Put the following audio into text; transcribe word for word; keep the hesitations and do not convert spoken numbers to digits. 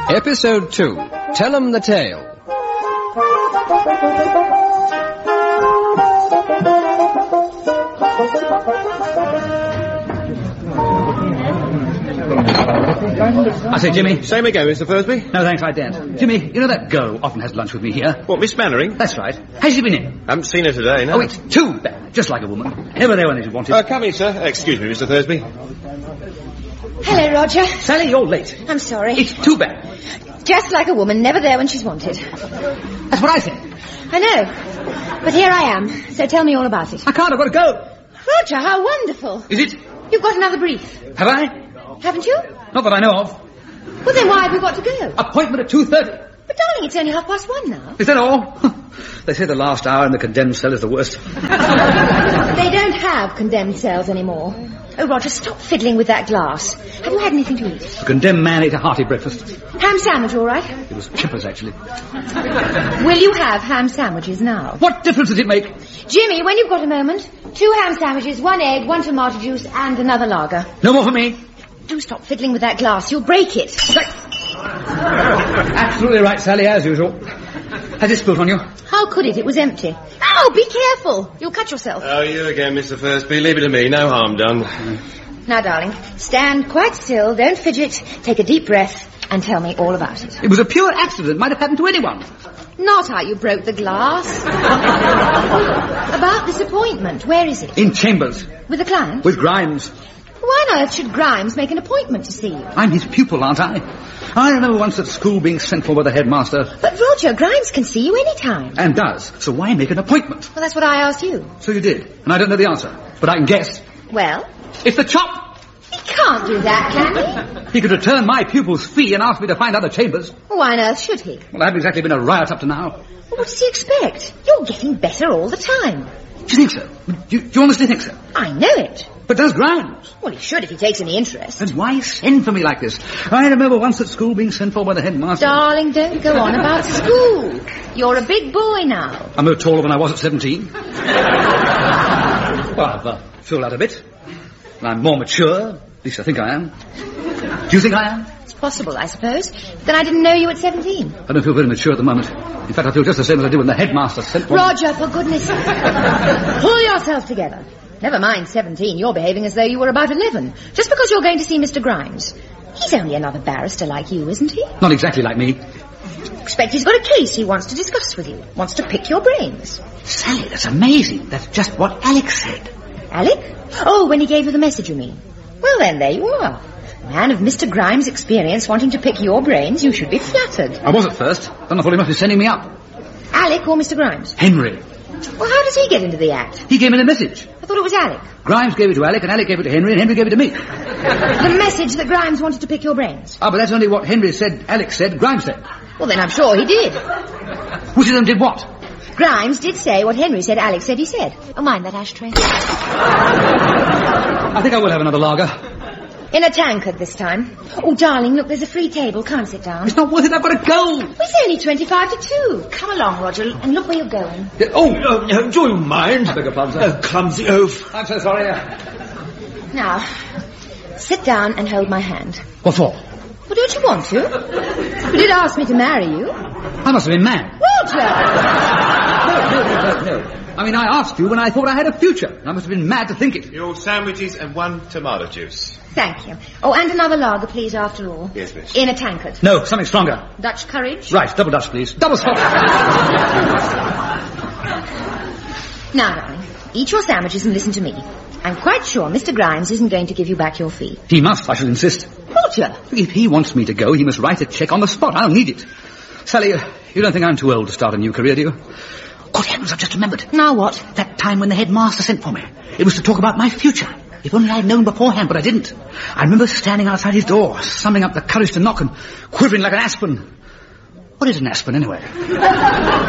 Episode two. Tell 'em the tale. I say, Jimmy. Same again, Mister Thursby? No, thanks, I daren't. Jimmy, you know that girl often has lunch with me here? What, Miss Mannering? That's right. Has she been in? Haven't seen her today, no. Oh, it's too bad. Just like a woman. Never there when she's wanted. Uh, come in, sir. Excuse me, Mister Thursby. Hello, Roger. Sally, you're late. I'm sorry. It's too bad. Just like a woman, never there when she's wanted. That's what I said. I know. But here I am. So tell me all about it. I can't. I've got to go. Roger, how wonderful. Is it? You've got another brief. Have I? Haven't you? Not that I know of. Well, then why have you got to go? Appointment at two thirty. But, darling, it's only half past one now. Is that all? They say the last hour in the condemned cell is the worst. They don't have condemned cells anymore. Oh, Roger, stop fiddling with that glass. Have you had anything to eat? The condemned man ate a hearty breakfast. Ham sandwich, all right? It was chippers, actually. Will you have ham sandwiches now? What difference does it make? Jimmy, when you've got a moment, two ham sandwiches, one egg, one tomato juice, and another lager. No more for me. Do stop fiddling with that glass. You'll break it. Absolutely right, Sally, as usual. Has it spilt on you? How could it? It was empty. Oh, be careful. You'll cut yourself. Oh, you again, Mister Thursby. Leave it to me. No harm done. Now, darling, stand quite still. Don't fidget. Take a deep breath and tell me all about it. It was a pure accident. Might have happened to anyone. Not how you broke the glass. About this appointment. Where is it? In Chambers. With the client? With Grimes. Why on earth should Grimes make an appointment to see you? I'm his pupil, aren't I? I remember once at school being sent for by the headmaster. But, Roger, Grimes can see you any time. And does. So why make an appointment? Well, that's what I asked you. So you did. And I don't know the answer. But I can guess. Well? It's the chop. He can't do that, can he? He could return my pupil's fee and ask me to find other chambers. Why on earth should he? Well, I haven't exactly been a riot up to now. Well, what does he expect? You're getting better all the time. Do you think so? Do you, do you honestly think so? I know it. But does Grimes? Well, he should if he takes any interest. Then why send for me like this? I remember once at school being sent for by the headmaster. Darling, don't go on about school. You're a big boy now. I'm no taller than I was at seventeen. Well, I've uh, filled out a bit. And I'm more mature. At least I think I am. Do you think I am? It's possible, I suppose. Then I didn't know you at seventeen. I don't feel very mature at the moment. In fact, I feel just the same as I did when the headmaster sent for me. Roger, for goodness sake. Pull yourself together. Never mind seventeen, you're behaving as though you were about eleven. Just because you're going to see Mister Grimes. He's only another barrister like you, isn't he? Not exactly like me. Expect he's got a case he wants to discuss with you. Wants to pick your brains. Sally, that's amazing. That's just what Alex said. Alec? Oh, when he gave you the message, you mean? Well, then, there you are. A man of Mister Grimes' experience wanting to pick your brains, you should be flattered. I was at first. Then I thought he must be sending me up. Alec or Mister Grimes? Henry. Well, how does he get into the act? He gave me the message. I thought it was Alec. Grimes gave it to Alec, and Alec gave it to Henry, and Henry gave it to me. The message that Grimes wanted to pick your brains? Ah, but that's only what Henry said, Alec said, Grimes said. Well, then I'm sure he did. Which of them did what? Grimes did say what Henry said Alex said he said. Oh, mind that ashtray. I think I will have another lager. In a tankard this time. Oh, darling, look, there's a free table. Can't sit down. It's not worth it. I've got to go. It's only twenty-five to two. Come along, Roger, and look where you're going. Oh, Uh, uh, do you mind? I beg your pardon, sir. Uh, clumsy oaf. I'm so sorry. Now, sit down and hold my hand. What for? Well, don't you want to? You did ask me to marry you. I must have been mad. Roger! No, no, no, no. I mean, I asked you when I thought I had a future. I must have been mad to think it. Your sandwiches and one tomato juice. Thank you. Oh, and another lager, please, after all. Yes, miss. In a tankard. No, something stronger. Dutch courage? Right, double Dutch, please. Double Scotch. Now, darling, eat your sandwiches and listen to me. I'm quite sure Mister Grimes isn't going to give you back your fee. He must, I shall insist. Roger! If he wants me to go, he must write a cheque on the spot. I'll need it. Sally, you don't think I'm too old to start a new career, do you? Good heavens, I've just remembered. Now what? That time when the headmaster sent for me. It was to talk about my future. If only I'd known beforehand, but I didn't. I remember standing outside his door, summoning up the courage to knock and quivering like an aspen. What is an aspen, anyway?